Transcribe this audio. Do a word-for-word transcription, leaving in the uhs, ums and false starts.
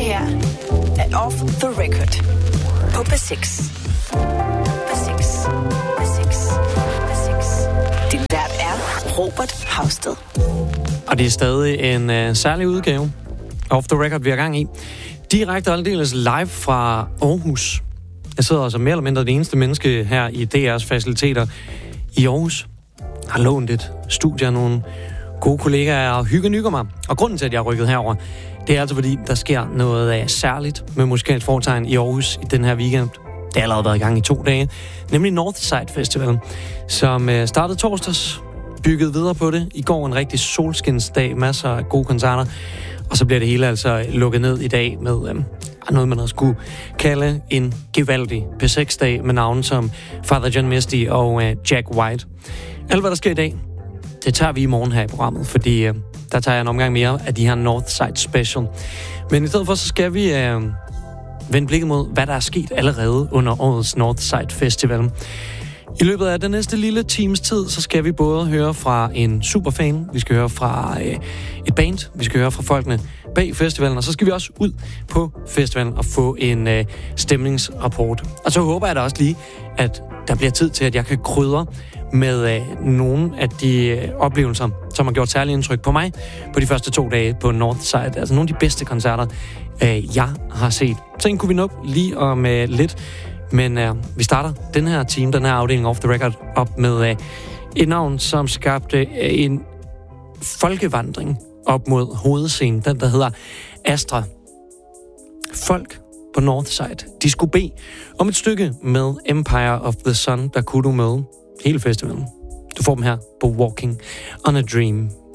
her er Off The Record på P seks. P seks. P seks. P seks. Din vært er Robert Hausted. Og det er stadig en uh, særlig udgave Off The Record, vi er gang i. Direkte aldeles live fra Aarhus. Jeg sidder altså mere eller mindre det eneste menneske her i D R's faciliteter i Aarhus. Jeg har lånt et studie af nogle gode kollegaer og hygge-nygger mig. Og grunden til, at jeg er rykket herover, det er altså fordi, der sker noget uh, særligt med musikalsk foretegn i Aarhus i den her weekend. Det har allerede været i gang i to dage. Nemlig Northside Festival, som uh, startede torsdags, byggede videre på det. I går en rigtig solskinsdag, masser af gode koncerter. Og så bliver det hele altså lukket ned i dag med øh, noget, man også skulle kalde en gevaldig P seks-dag med navne som Father John Misty og øh, Jack White. Alt, hvad der sker i dag, det tager vi i morgen her i programmet, fordi øh, der tager jeg en omgang mere af de her Northside Special. Men i stedet for, så skal vi øh, vende blikket mod, hvad der er sket allerede under årets Northside Festival. I løbet af den næste lille times tid, så skal vi både høre fra en superfan, vi skal høre fra øh, et band, vi skal høre fra folkene bag festivalen, og så skal vi også ud på festivalen og få en øh, stemningsrapport. Og så håber jeg da også lige, at der bliver tid til, at jeg kan krydre med øh, nogle af de øh, oplevelser, som har gjort særlig indtryk på mig på de første to dage på Northside. Altså nogle af de bedste koncerter, øh, jeg har set. Så en kunne vi nå lige om øh, lidt. Men øh, vi starter den her team, den her afdeling Off The Record, op med øh, et navn, som skabte øh, en folkevandring op mod hovedscenen, den der hedder Astra. Folk på Northside, de skulle bede om et stykke med Empire of the Sun, der kunne du møde hele festivalen. Du får dem her på Walking on a Dream.